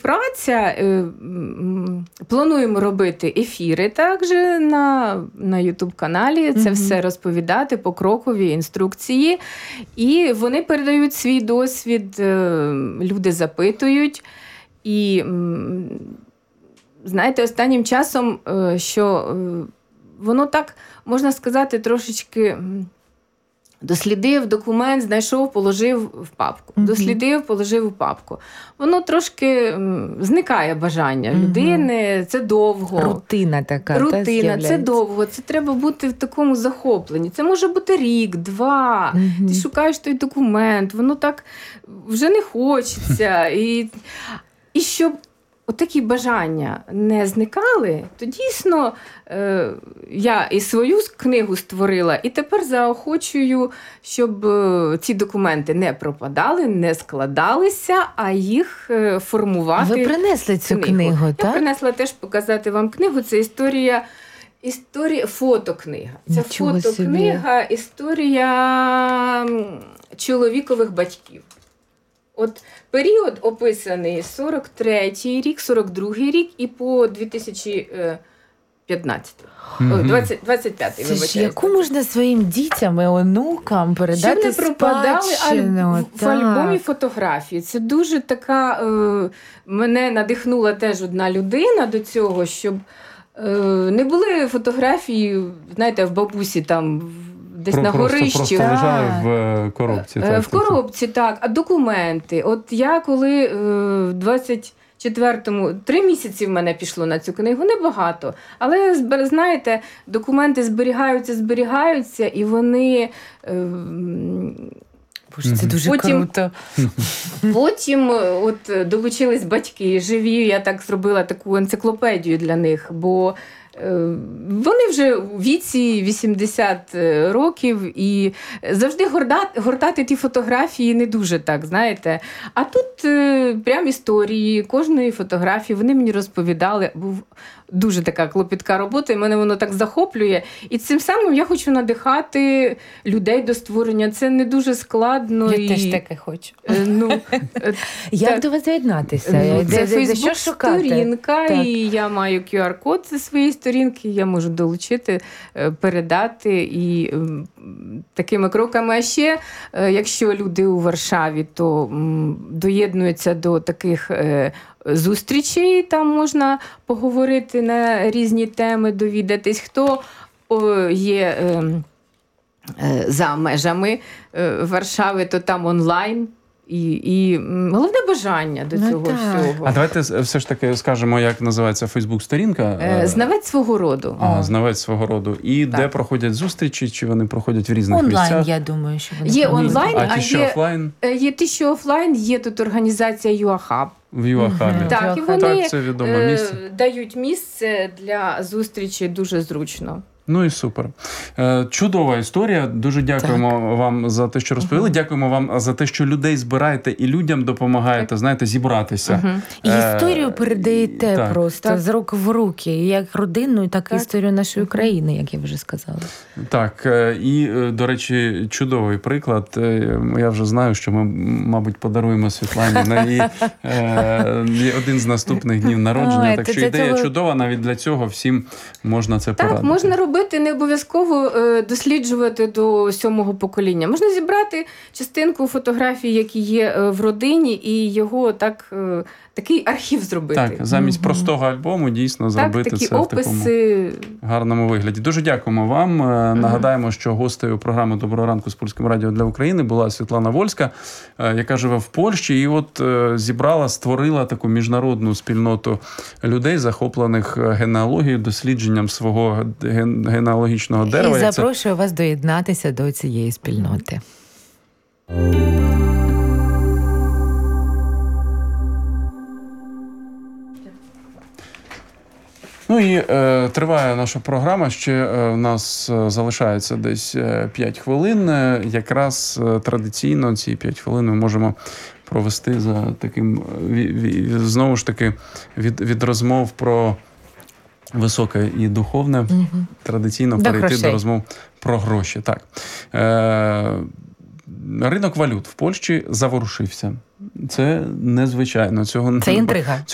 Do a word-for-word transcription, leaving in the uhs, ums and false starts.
співпраця. Плануємо робити ефіри також на, на ютуб-каналі. Це mm-hmm. все розповідати, покрокові інструкції. І вони передають свій досвід, люди запитують. І, знаєте, останнім часом, що воно так, можна сказати, трошечки дослідив документ, знайшов, положив в папку. Mm-hmm. Дослідив, положив в папку. Воно трошки зникає бажання mm-hmm. людини, це довго. Рутина така. Рутина, це довго, це треба бути в такому захопленні. Це може бути рік, два. Mm-hmm. Ти шукаєш той документ, воно так вже не хочеться. І, і щоб отакі бажання не зникали, то дійсно е, я і свою книгу створила, і тепер заохочую, щоб е, ці документи не пропадали, не складалися, а їх е, формувати. Ви принесли цю книгу, книгу так? Я принесла теж показати вам книгу. Це історія, історія фотокнига. Це Нічого фотокнига, собі. Історія чоловікових батьків. От період описаний сорок третій рік, сорок другий рік і по дві тисячі п'ятнадцятий. Mm-hmm. двадцять, двадцять п'ятий, вибачайте. Яку можна своїм дітям і онукам передати щоб не пропадали спадщину? в альбомі фотографії. Це дуже така, е, мене надихнула теж одна людина до цього, щоб е, не були фотографії, знаєте, в бабусі там, десь Про, на просто, горищі. Просто лежали в коробці. Так, в коробці, так. А документи. От я коли в двадцять четвертому, три місяці в мене пішло на цю книгу, небагато. Але, знаєте, документи зберігаються, зберігаються, і вони... Боже, це дуже потім, круто. Потім от, долучились батьки живі, я так зробила таку енциклопедію для них, бо вони вже у віці вісімдесят років, і завжди гортати, гортати ті фотографії не дуже так, знаєте. А тут прям історії кожної фотографії, вони мені розповідали, був дуже така клопітка робота, і мене воно так захоплює. І цим самим я хочу надихати людей до створення. Це не дуже складно. Я і... теж таке хочу. Ну, Як так. до вас доєднатися? Ну, це Фейсбук-сторінка, і я маю ку ар-код зі своєї сторінки, я можу долучити, передати і такими кроками. А ще, якщо люди у Варшаві, то доєднуються до таких зустрічей, там можна поговорити на різні теми, довідатись, хто є за межами Варшави, то там онлайн. І, і головне бажання до ну, цього так. всього. А давайте все ж таки скажемо, як називається Фейсбук-сторінка. Знавець свого роду. Ага, знавець свого роду. І так. Де проходять зустрічі, чи вони проходять в різних онлайн, місцях? Онлайн, я думаю, що вони є онлайн, а ті, що є, офлайн? Є ті, що офлайн, є тут організація ЮАХаб. В ЮАХабі. Mm-hmm. Так, і вони так, це відоме місце. Дають місце для зустрічі дуже зручно. Ну і супер. Чудова історія. Дуже дякуємо так. вам за те, що розповіли. Uh-huh. Дякуємо вам за те, що людей збираєте і людям допомагаєте, так. знаєте, зібратися. Uh-huh. І історію передаєте так. просто так. з рук в руки. Як родинну, так і історію нашої України, як я вже сказала. Так. І, до речі, чудовий приклад. Я вже знаю, що ми, мабуть, подаруємо Світлані на її один з наступних днів народження. Ой, так що ідея цього... чудова. Навіть для цього всім можна це порадити. Так, можна робити. Не обов'язково досліджувати до сьомого покоління. Можна зібрати частинку фотографій, які є в родині, і його так, такий архів зробити. Так, замість mm-hmm. простого альбому дійсно зробити так, це описи... в такому гарному вигляді. Дуже дякуємо вам. Mm-hmm. Нагадаємо, що гостею програми «Доброго ранку» з Польським радіо для України була Світлана Вольська, яка живе в Польщі і от зібрала, створила таку міжнародну спільноту людей, захоплених генеалогією, дослідженням свого ген... генеалогічного дерева. І запрошую це... вас доєднатися до цієї спільноти. Ну і е, триває наша програма. Ще е, у нас е, залишається десь е, п'ять хвилин. Е, якраз е, традиційно ці п'ять хвилин ми можемо провести за таким, ві, ві, знову ж таки, від, від розмов про високе і духовне, угу. традиційно до перейти грошей. До розмов про гроші. Так. Е, ринок валют в Польщі заворушився. Це незвичайно. Цього Це інтрига.